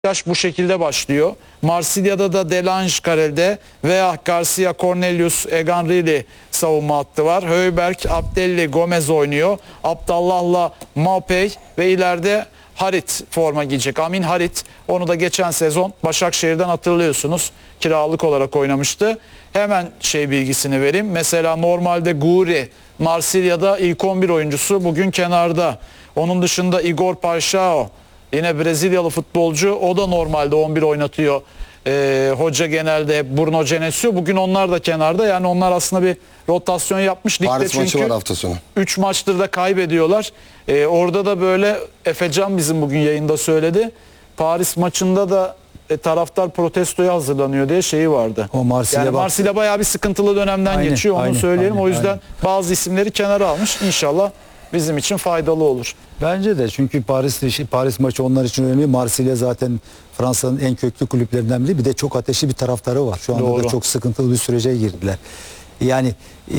Beşiktaş bu şekilde başlıyor. Marsilya'da da Delange kalede veya Garcia, Cornelius, Eganrili savunma hattı var. Højbjerg, Abdelli, Gomez oynuyor. Abdallah'la Maupay ve ileride Harit forma giyecek. Amin Harit. Onu da geçen sezon Başakşehir'den hatırlıyorsunuz. Kiralık olarak oynamıştı. Hemen bilgisini vereyim. Mesela normalde Guri Marsilya'da ilk 11 oyuncusu, bugün kenarda. Onun dışında Igor Paixão, yine Brezilyalı futbolcu, o da normalde 11 oynatıyor. Hoca genelde hep Bruno Genesio. Bugün onlar da kenarda. Yani onlar aslında bir rotasyon yapmış. Ligde Paris maçı çünkü var hafta sonu. 3 maçtır da kaybediyorlar. Orada da böyle Efecan bizim bugün yayında söyledi. Paris maçında da taraftar protestoya hazırlanıyor diye şeyi vardı. O Marsilya, yani Marsilya bayağı bir sıkıntılı dönemden geçiyor. Onu söyleyelim. O yüzden bazı isimleri kenara almış. İnşallah bizim için faydalı olur. Bence de, çünkü Paris maçı onlar için önemli. Marsilya zaten Fransa'nın en köklü kulüplerinden biri. Bir de çok ateşli bir taraftarı var. Şu anda Doğru. da çok sıkıntılı bir sürece girdiler. Yani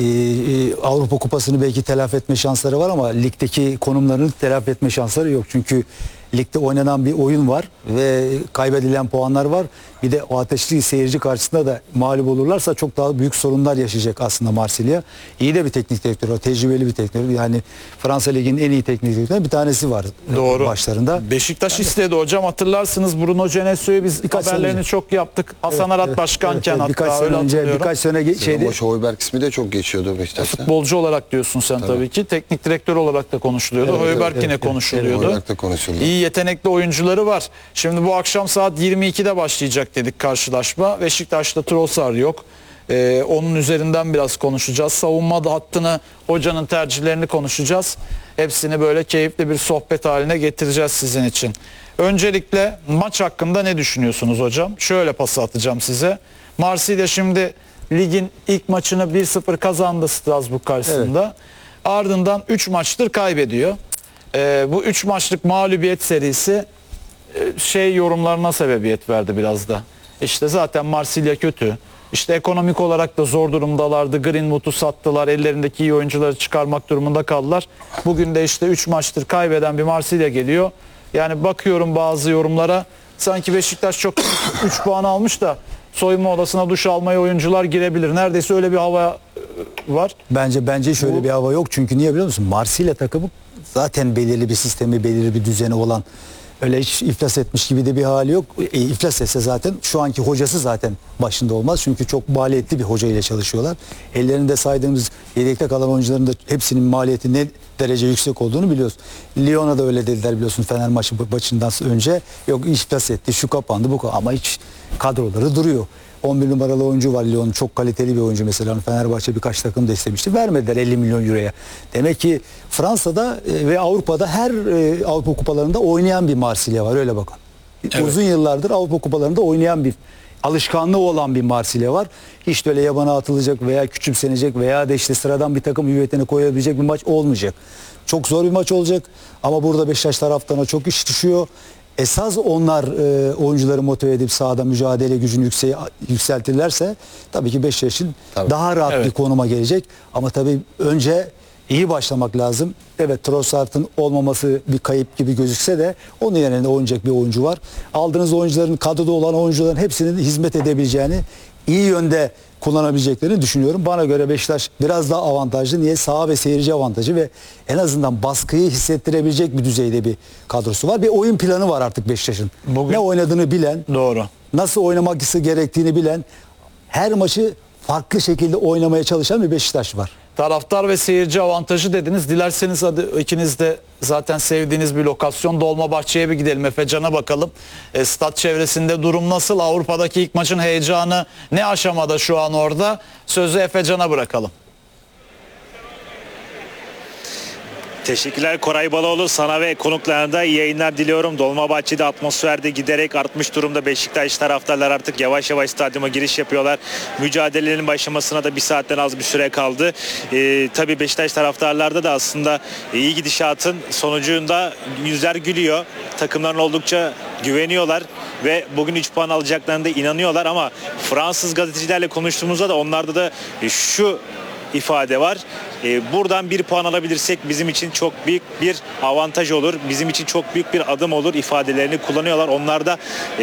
Avrupa Kupası'nı belki telafi etme şansları var ama ligdeki konumlarını telafi etme şansları yok. Çünkü ligde oynanan bir oyun var ve kaybedilen puanlar var. Bir de o ateşli seyirci karşısında da mağlup olurlarsa çok daha büyük sorunlar yaşayacak aslında Marsilya. İyi de bir teknik direktör var, tecrübeli bir teknik direktör. Yani Fransa Ligi'nin en iyi teknik direktörlerinden bir tanesi var. Doğru. Başlarında. Beşiktaş istedi hocam, hatırlarsınız Bruno Genesio'yu biz haberlerini çok yaptık. Hasan Arat başkanken hatta birkaç sene öyle önce, birkaç sene şeydi. Højbjerg ismi de çok geçiyordu Beşiktaş'ta. Futbolcu olarak diyorsun sen tabii ki. Teknik direktör olarak da konuşuluyordu. Højbjerg yine konuşuluyordu. Højbjerg de konuşuldu. İyi yetenekli oyuncuları var. Şimdi bu akşam saat 22'de başlayacak dedik karşılaşma. Beşiktaş'ta Trossard yok. Onun üzerinden biraz konuşacağız. Savunma hattını, hocanın tercihlerini konuşacağız. Hepsini böyle keyifli bir sohbet haline getireceğiz sizin için. Öncelikle maç hakkında ne düşünüyorsunuz hocam? Şöyle pası atacağım size. Marsilya şimdi ligin ilk maçını 1-0 kazandı Strasbourg karşısında. Evet. Ardından 3 maçtır kaybediyor. Bu 3 maçlık mağlubiyet serisi yorumlarına sebebiyet verdi biraz da. İşte zaten Marsilya kötü. İşte ekonomik olarak da zor durumdalardı. Greenwood'u sattılar. Ellerindeki iyi oyuncuları çıkarmak durumunda kaldılar. Bugün de işte 3 maçtır kaybeden bir Marsilya geliyor. Yani bakıyorum bazı yorumlara, sanki Beşiktaş çok 3 puan almış da soyunma odasına duş almaya oyuncular girebilir. Neredeyse öyle bir hava var. Bence şöyle bir hava yok. Çünkü niye biliyor musun? Marsilya takımı zaten belirli bir sistemi, belirli bir düzeni olan, öyle hiç iflas etmiş gibi de bir hali yok. İflas etse zaten şu anki hocası zaten başında olmaz. Çünkü çok maliyetli bir hoca ile çalışıyorlar. Ellerinde saydığımız yedekte kalan oyuncuların da hepsinin maliyeti ne derece yüksek olduğunu biliyoruz. Lyon'a da öyle dediler biliyorsun, Fener maçından önce. Yok iflas etti, şu kapandı, bu kapandı. Ama hiç kadroları duruyor. 11 numaralı oyuncu var Lyon, çok kaliteli bir oyuncu mesela. Fenerbahçe birkaç takım da istemişti. Vermediler 50 milyon euroya. Demek ki Fransa'da ve Avrupa'da her Avrupa kupalarında oynayan bir Marsilya var, öyle bakın. Evet. Uzun yıllardır Avrupa kupalarında oynayan bir, alışkanlığı olan bir Marsilya var. Hiç de öyle yabana atılacak veya küçümsenecek veya da işte sıradan bir takım hüviyetine koyabilecek bir maç olmayacak. Çok zor bir maç olacak ama burada Beşiktaş taraftarına çok iş düşüyor. Esas onlar oyuncuları motive edip sahada mücadele gücünü yükseltirlerse tabii ki Beşiktaş'ın daha rahat bir konuma gelecek. Ama tabii önce iyi başlamak lazım. Evet, Trossard'ın olmaması bir kayıp gibi gözükse de onun yerine oynayacak bir oyuncu var. Aldığınız oyuncuların, kadroda olan oyuncuların hepsinin hizmet edebileceğini, iyi yönde kullanabileceklerini düşünüyorum. Bana göre Beşiktaş biraz daha avantajlı. Niye? Saha ve seyirci avantajı ve en azından baskıyı hissettirebilecek bir düzeyde bir kadrosu var. Bir oyun planı var artık Beşiktaş'ın. Ne oynadığını bilen, doğru, nasıl oynamak gerektiğini bilen, her maçı farklı şekilde oynamaya çalışan bir Beşiktaş var. Taraftar ve seyirci avantajı dediniz. Dilerseniz hadi ikiniz de zaten sevdiğiniz bir lokasyon Dolmabahçe'ye bir gidelim. Efecan'a bakalım. Stat çevresinde durum nasıl? Avrupa'daki ilk maçın heyecanı ne aşamada şu an orada? Sözü Efecan'a bırakalım. Teşekkürler Koray Baloğlu, sana ve konuklarına da iyi yayınlar diliyorum. Dolmabahçe'de atmosferde giderek artmış durumda. Beşiktaş taraftarlar artık yavaş yavaş stadyuma giriş yapıyorlar. Mücadelenin başlamasına da bir saatten az bir süre kaldı. Tabii Beşiktaş taraftarlarda da aslında iyi gidişatın sonucunda yüzler gülüyor. Takımların oldukça güveniyorlar ve bugün 3 puan alacaklarına da inanıyorlar ama Fransız gazetecilerle konuştuğumuzda da onlarda da şu ifade var. Buradan bir puan alabilirsek bizim için çok büyük bir avantaj olur. Bizim için çok büyük bir adım olur ifadelerini kullanıyorlar. Onlar da